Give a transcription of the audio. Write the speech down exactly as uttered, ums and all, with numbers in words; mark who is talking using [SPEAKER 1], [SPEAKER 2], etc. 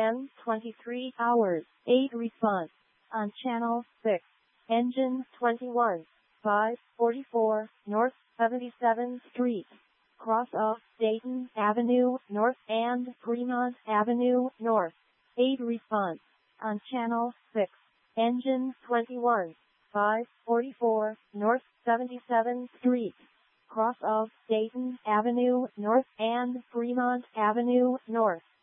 [SPEAKER 1] ten twenty-three hours, eight response. On channel six. Engine twenty-one. five forty-four, North seventy-seventh Street. Cross of Dayton Avenue North and Fremont Avenue North. eight response. On channel six. Engine twenty-one. five forty-four, North seventy-seventh Street. Cross of Dayton Avenue North and Fremont Avenue North. eight response. On channel six. Engine twenty-one. five forty-four, North seventy-seventh Street. Cross of Dayton Avenue North and Fremont Avenue North. eight response. On channel six. Engine twenty-one. five forty-four, North seventy-seventh Street. Cross of Dayton Avenue North and Fremont Avenue North.